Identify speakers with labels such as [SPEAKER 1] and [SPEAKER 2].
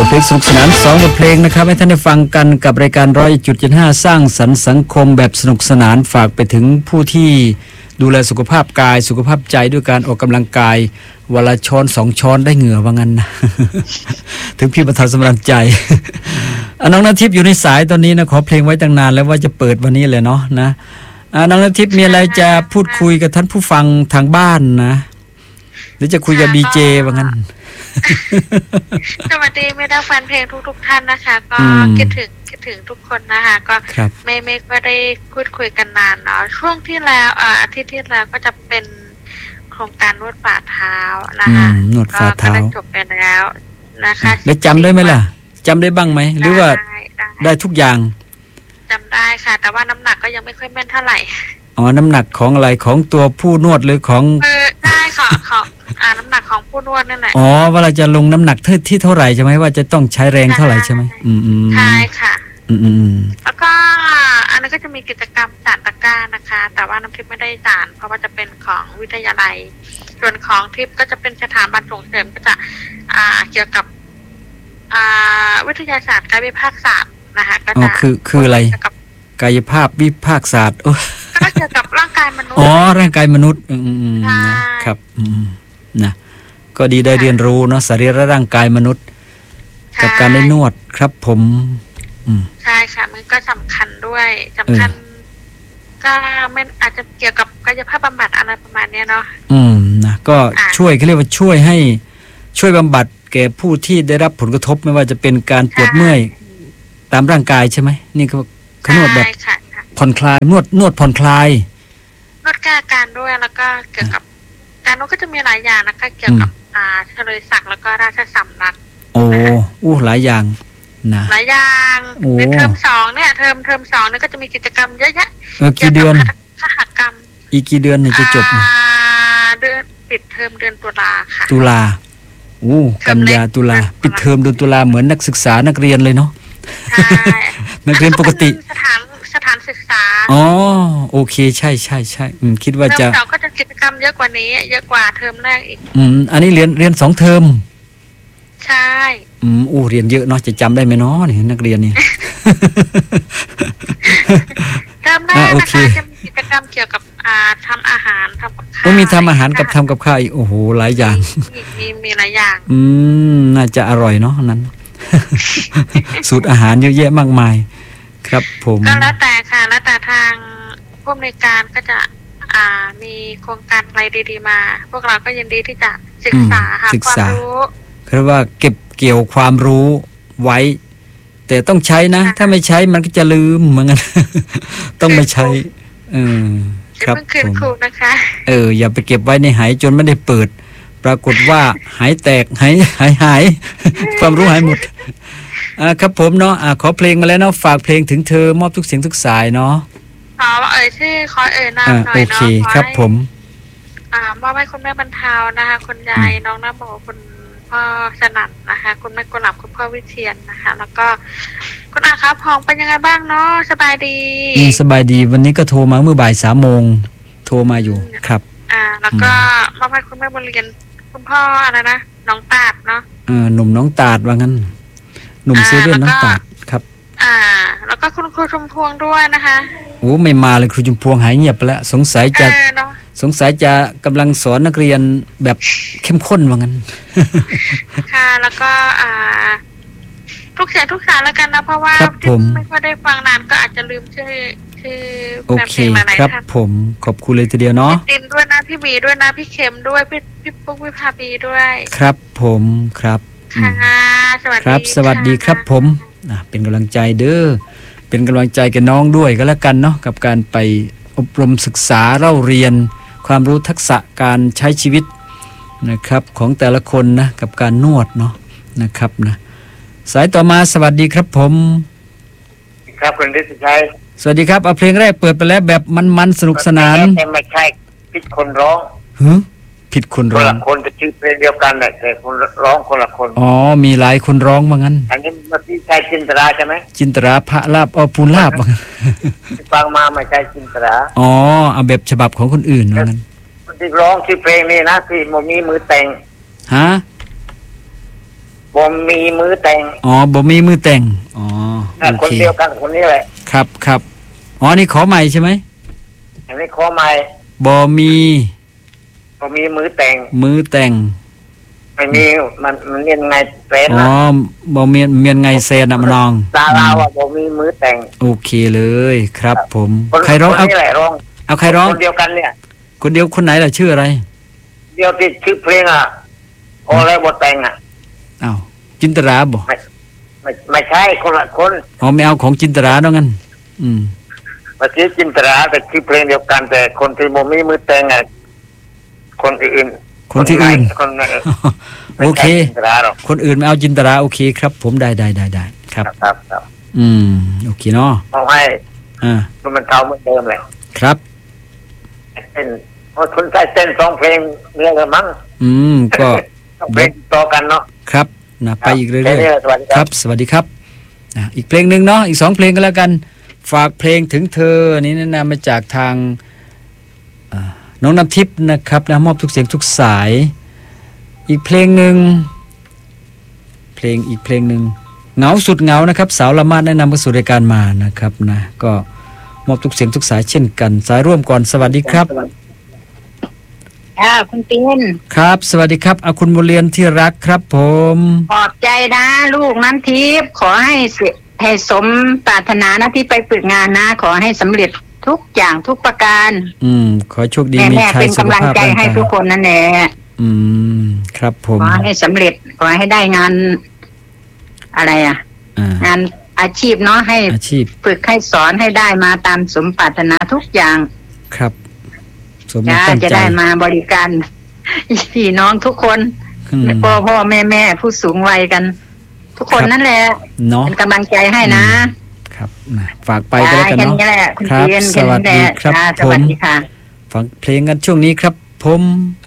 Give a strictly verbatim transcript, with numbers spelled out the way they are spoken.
[SPEAKER 1] เพลงสนุกสนานสองบทเพลงนะครับให้ท่านได้ฟังกันกับรายการร้อยจุดเจ็ดห้าสร้างสรรค์สังคมแบบสนุกสนานฝากไปถึงผู้ที่ดูแลสุขภาพกายสุขภาพใจด้วยการออกกำลังกายวันละช้อนสองช้อนได้เหงื่อว่างั้นนะ ถึงพี่ประธานสำราญใจ น้องณทิพย์อยู่ในสายตอนนี้นะขอเพลงไว้ตั้งนานแล้วว่าจะเปิดวันนี้เลยเนาะนะน้องณทิพย์มีอะไรจะพูดคุยกับท่านผู้ฟังทางบ้านนะหรือจะคุยกับดีเจว่างั้น
[SPEAKER 2] สวัสดีไม่ได้แฟนเพลงทุกๆท่านนะคะก็คิดถึงคิดถึงทุกคนนะคะก็ไม่ไม่ก็ได้พูดคุยกันนานเนาะช่วงที่แล้วอาทิตย์ที่แล้วก็จะเป็นโครงการนวดฝ่าเท้านะคะ
[SPEAKER 1] นวดฝ่าเท้า
[SPEAKER 2] ก็จบไปแล้วนะคะ
[SPEAKER 1] แล้วจำได้ไหมล่ะจำได้บ้างไหมหรือว่าได้ทุกอย่าง
[SPEAKER 2] จำได้ค่ะแต่ว่าน้ำหนักก็ยังไม่ค่อยแม่นเท่าไหร่
[SPEAKER 1] อ๋อน้ำหนักของอะไรของตัวผู้นวดหรือของ
[SPEAKER 2] เออได้ค่ะของอ่าน้ำหนักของผู้นวดนั่นแหละ
[SPEAKER 1] อ๋อว่าเราจะลงน้ำหนักที่เท่าไหร่ใช่ไหมว่าจะต้องใช้แรงเท่าไหร่ใช่ไหมอืมอืม
[SPEAKER 2] ใช่ค่ะ
[SPEAKER 1] อืมอืม
[SPEAKER 2] แล้วก็อันนั้นก็จะมีกิจกรรมสานตะกร้านะคะแต่ว่าน้ำทิพย์ไม่ได้สานเพราะว่าจะเป็นของวิทยาลัยส่วนของทิพย์ก็จะเป็นสถาบันส่งเสริมก็จะอ่าเกี่ยวกับอ่าวิทยาศาสตร์กายวิภาคศาสตร์นะคะก็จะ
[SPEAKER 1] คือคืออะไรกายภาพวิภาคศาสตร์
[SPEAKER 2] ก็เกี่ยวกับร่างกายมนุษย์
[SPEAKER 1] อ๋อร่างกายมนุษย์อืมนะครับอืมนะก็ดีได้เรียนรู้เนาะสรีระร่างกายมนุษย์กับการได้นวดครับผม
[SPEAKER 2] ใช่ค่ะมันก็สำคัญด้วยสำคัญก็ไม่อาจจะเกี่ยวกับกายภาพบำบัดอะไรประมาณนี้เนาะ
[SPEAKER 1] อืมนะก็ช่วยเขาเรียกว่าช่วยให้ช่วยบำบัดแก่ผู้ที่ได้รับผลกระทบไม่ว่าจะเป็นการปวดเมื่อยตามร่างกายใช่ไหมนี่ก็เขานวดแบบผ่อนคลายนวดนวดผ่อนคลาย
[SPEAKER 2] นวดแก้อาการด้วยแล้วก็เกี่ยวกับการนวดก็จะมีหลายอย่างนะคะเกี่ยวกับอ่าเฉลยศักดิ์แล้วก็ราชสำนัก
[SPEAKER 1] โอ้อู้หลายอย่างนะ
[SPEAKER 2] หลายอย่างในเทอมสองเนี่ยเทอมเทอมสองเนี่ยก็จะมีกิจกรรมเยอะแยะ
[SPEAKER 1] เออกี่เดือน
[SPEAKER 2] สหกรรม
[SPEAKER 1] อีกกี่เดือนเนี่ยจะจบ
[SPEAKER 2] เดือนปิดเทอมเดือนตุลาค่ะ
[SPEAKER 1] ตุลาอู้กันยาตุลาปิดเทอมเดือนตุลาเหมือนนักศึกษานักเรียนเลยเนาะ
[SPEAKER 2] ใช่
[SPEAKER 1] นักเรียนปกติ
[SPEAKER 2] สถานสถานศึกษา
[SPEAKER 1] อ๋อโอเคใช่ใช่ใช่อืมคิดว่าจะ
[SPEAKER 2] เทอมสองก็จะกิจกรรมเยอะกว่านี้เยอะกว่าเทอมแรกอีก
[SPEAKER 1] อืมอันนี้เรียนเรียนสองเทอม
[SPEAKER 2] ใช่
[SPEAKER 1] อืมอู้เรียนเยอะเนาะจะจำได้ไหมเนาะนี่นักเรียนนี่
[SPEAKER 2] เทอมแรกนะคะจะมีกิจกรรมเกี่ยวกับอ่าทำอาหารทำกับข้าว
[SPEAKER 1] ก็มีทำอาหารกับทำกับข้าวอีกโอ้โหหลายอย่าง
[SPEAKER 2] มีมีมีหลายอย่าง
[SPEAKER 1] อืมน่าจะอร่อยเนาะนั้นสูตรอาหารเยอะแยะมากมายครับผม
[SPEAKER 2] ก็แล้วแต่ค่ะแล้วแต่ทางผู้อำนวยการก็จะอ่ามีโครงการอะไรดีๆมาพวกเราก็ยินดีที่จะศึกษาหาความรู้
[SPEAKER 1] เรียกว่าเก็บเกี่ยวความรู้ไว้แต่ต้องใช้นะถ้าไม่ใช้มันก็จะลืมเหมือนกันต้องไม่ใช้เออครับผม
[SPEAKER 2] นะคะ
[SPEAKER 1] เอออย่าไปเก็บไว้ในหายจนไม่ได้เปิดปรากฏว่าหายแตกหายหายหายความรู้หายหมดอ่าครับผมเนาะอ่าขอเพลงมาแล้วเนาะฝากเพลงถึงเธอมอบทุกเสียงทุกสายเนาะ
[SPEAKER 2] ขอเอ่ยชื่อขอเอ่ยนามหน่อยเนาะ
[SPEAKER 1] โอเคครับผม
[SPEAKER 2] อ่ามอบให้คุณแม่บรรเทานะคะคุณยายน้องน้ำโมคุณพ่อสนั่นนะคะคุณแม่กุหลาบคุณพ่อวิเชียรนะคะแล้วก็คุณอาครับพองเป็นยังไงบ้างเนาะสบายดี
[SPEAKER 1] อืมสบายดีวันนี้ก็โทรมาเมื่อบ่ายสามโมงโทรมาอยู่ครับ
[SPEAKER 2] อ่าแล้วก็มอบให้คุณแม่บุญเรียนคุณพ่ออะไรนะน้องตาดเนาะ
[SPEAKER 1] เออหนุ่มน้องตาดว่างั้นหนุ่มเซเว่นน้องตาดครับ
[SPEAKER 2] อ่าแล้วก็คุณครูชุมพวงด้วยนะคะ
[SPEAKER 1] โอ้ไม่มาเลยครูชุมพวงหายเงียบไปแล้วสงสัยจะสงสัยจะกำลังสอนนักเรียนแบบเข้มข้นว่างั้น
[SPEAKER 2] ค่ะแล้วก็อ่าทุกเสียงทุกสารแล้วกันนะเพราะว่าไม่ค่อยได้ฟังนานก็อาจจะลืมชื่อชื่อ
[SPEAKER 1] โอเคครับผมขอบคุณเลยทีเดียวเนาะ
[SPEAKER 2] ตินด้วยนะพี่บีด้วยนะพี่เข็มด้วยพี่พี่ปุ๊กพี่พาบีด้วย
[SPEAKER 1] ครับผมครับ
[SPEAKER 2] ค่ะสวัสดี
[SPEAKER 1] ครับสวัสดีครับผมอ่ะเป็นกำลังใจเด้อเป็นกำลังใจกับน้องด้วยก็แล้วกันเนาะกับการไปอบรมศึกษาเล่าเรียนความรู้ทักษะการใช้ชีวิตนะครับของแต่ละคนนะกับการนวดเนาะนะครับนะสายต่อมาสวัสดีครับผม
[SPEAKER 3] ครับคุณฤทธิชัย
[SPEAKER 1] สวัสดีครับเอาเพลงแรกเปิดไปแล้วแบบมันๆสนุกสนาน
[SPEAKER 3] แต่ไม่ใช่ผิดคนร้อง
[SPEAKER 1] ฮึผิดคนร้อง
[SPEAKER 3] คนละคนจะชื่อเพลงเดียวกันแหละแต่คนร้องคนละคน
[SPEAKER 1] อ๋อมีหลายคนร้องว่างั้น
[SPEAKER 3] อันนี้มาที่ใช่จินตราใช่ไหม
[SPEAKER 1] จินตราพระลาบเอาปูนลาบ
[SPEAKER 3] ฟังมาไม่ใช่จินตรา
[SPEAKER 1] อ๋อเอาแบบฉบับของคนอื่นว่างั้น
[SPEAKER 3] คนที่ร้องชื่อเพลงนี่นะที่โมมีมือแต่ง
[SPEAKER 1] ฮะ
[SPEAKER 3] โบบ่มีมือแต่ง
[SPEAKER 1] อ๋อบ่มีมือแต่งอ๋อ
[SPEAKER 3] อ่ะ
[SPEAKER 1] โอ
[SPEAKER 3] คน
[SPEAKER 1] เค
[SPEAKER 3] เดียวกันคนนี้แหละ
[SPEAKER 1] ครับครับอ๋อนี่ขอใหม่ใช่ไหม
[SPEAKER 3] อันนี้ขอใหม่
[SPEAKER 1] บ่มี
[SPEAKER 3] บ่มีมือแต่ง
[SPEAKER 1] มือแต่ง
[SPEAKER 3] ไม่มีมันมันเรียนไงเฟซ
[SPEAKER 1] อ๋อ
[SPEAKER 3] นะ
[SPEAKER 1] บ่เมียนเมียนไงเซนอะมนอง
[SPEAKER 3] ตาเราอ่ะบ่มีมือแต่ง
[SPEAKER 1] โอเคเลยครับผม
[SPEAKER 3] คน
[SPEAKER 1] ใครร้อง
[SPEAKER 3] คน
[SPEAKER 1] เอา
[SPEAKER 3] นี้แหละร้อง
[SPEAKER 1] เอาใครร้อง
[SPEAKER 3] คนเดียวกันเนี่ย
[SPEAKER 1] คนเดียวคนไหนล่ะชื่ออะไร
[SPEAKER 3] เดียวที่ชื่อเพลงอ่ะโอ้แล้วบ่แต่งอ่ะ
[SPEAKER 1] อ้าวจินตราบ่
[SPEAKER 3] ไม่ไม่ไม่ใช่คนละคน
[SPEAKER 1] อ๋อไม่เอาของจินตราแล้วงั้นอืม
[SPEAKER 3] มาชื่อจินตราแต่ชื่อเพลงเดียวกัน แต่คนที่บ่มีมือแต่งอ่ะคนอื่น
[SPEAKER 1] คนที่อื่น
[SPEAKER 3] คนไหน
[SPEAKER 1] โอเค
[SPEAKER 3] ไม่ใช่จินตราหรอก
[SPEAKER 1] คนอื่นไม่เอาจินตราโอเคครับผมได้ได้ได้ได้ครับ
[SPEAKER 3] ครับครับ
[SPEAKER 1] อืมโอเคเนาะ
[SPEAKER 3] เอาให้
[SPEAKER 1] อ่า
[SPEAKER 3] มันเท่าเหมือนเดิมแหละ
[SPEAKER 1] ครับ
[SPEAKER 3] เต้นเพราะคนใช้เต้นสองเพลงเนี่ยเลยมั้ง
[SPEAKER 1] อืมก็
[SPEAKER 3] สองเพลงต่อกันเนาะ
[SPEAKER 1] ครับนะไปอีกเรื่
[SPEAKER 3] แค่
[SPEAKER 1] อย
[SPEAKER 3] นี้สวัสดี
[SPEAKER 1] ๆ
[SPEAKER 3] ค
[SPEAKER 1] ค
[SPEAKER 3] รั
[SPEAKER 1] รับ บ สวัสดีครับอ่ะอีกเพลงหนึ่งเนาะอีกสองเพลงก็แล้วกัน ฝากเพลงถึงเธอนี้แนะนำมาจากทางอ่าน้องน้ำทิพย์นะครับนะมอบทุกเสียงทุกสาย อีกเพลงหนึ่งเพลงอีกเพลงหนึ่งเหงาสุดเหงานะครับสาวละมาดแนะนำเข้าสู่รายการมานะครับนะก็มอบทุกเสียงทุกสายเช่นกัน สายร่วมก่อนสวัสดีครับ
[SPEAKER 4] ค่ะคุณตีน
[SPEAKER 1] ครับ สวัสดีครับอาคุณบุเรียนที่รักครับผม
[SPEAKER 4] ขอบใจนะลูกน้ำทิพย์ขอให้เสให้สมปรารถนานะที่ไปฝึกงานนะ ขอให้สำเร็จทุกอย่างทุกประการ
[SPEAKER 1] อืมขอให้โชคดี
[SPEAKER 4] แม่
[SPEAKER 1] มี
[SPEAKER 4] แม่
[SPEAKER 1] ชัย
[SPEAKER 4] เป็น
[SPEAKER 1] สุข
[SPEAKER 4] กำลัง
[SPEAKER 1] ภาพ
[SPEAKER 4] ใจ
[SPEAKER 1] ร่าง
[SPEAKER 4] ให้
[SPEAKER 1] กาย
[SPEAKER 4] ทุกคนนั่นแหละ
[SPEAKER 1] อืมครับผม
[SPEAKER 4] ขอให้สำเร็จขอให้ได้งาน อะไรอ่ะ
[SPEAKER 1] อ่าง
[SPEAKER 4] านอาชีพเนาะให้
[SPEAKER 1] อาชีพ
[SPEAKER 4] ฝึกให้สอนให้ได้มาตามสมปรารถนาทุกอย่าง
[SPEAKER 1] ครับสม
[SPEAKER 4] จะ
[SPEAKER 1] ตั้ง
[SPEAKER 4] จะ
[SPEAKER 1] ใจ
[SPEAKER 4] ได้มาบริการ พี่น้องทุกคน
[SPEAKER 1] อืม
[SPEAKER 4] พ่อพ่อแม่แม่ผู้สูงวัยกัน ทุกคน
[SPEAKER 1] ครับ
[SPEAKER 4] นั่นแหละ
[SPEAKER 1] เนาะ
[SPEAKER 4] เป็นกำลังใจให้นะ
[SPEAKER 1] ครับนะฝากไปก็แล้วกัน
[SPEAKER 4] แค่
[SPEAKER 1] เนาะ
[SPEAKER 4] นี้แหละคุณ
[SPEAKER 1] ครับ
[SPEAKER 4] เทียน
[SPEAKER 1] สวัสดีครับ
[SPEAKER 4] แค่นี้แหละ
[SPEAKER 1] ผ
[SPEAKER 4] สวั
[SPEAKER 1] ม
[SPEAKER 4] สดีค่ะ
[SPEAKER 1] ฟังเพลงกันช่วงนี้ครับผม